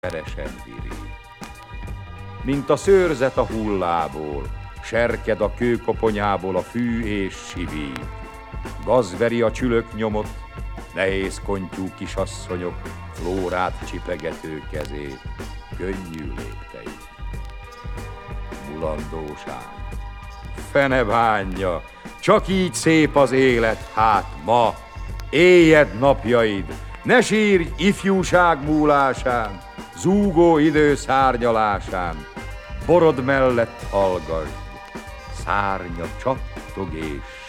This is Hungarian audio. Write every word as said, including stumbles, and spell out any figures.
veresen virít. Mint a szőrzet a hullából, serked a kőkoponyából a fű és sivít. Gazveri a csülök nyomot, nehéz kontyú kisasszonyok, flórát csipegető kezét, könnyű lépteit. Mulandóság, fene bánja, csak így szép az élet, hát ma, éljed napjaid, ne sírj ifjúság múlásán, zúgó idő szárnyalásán, borod mellett hallgasd, szárnya csattog és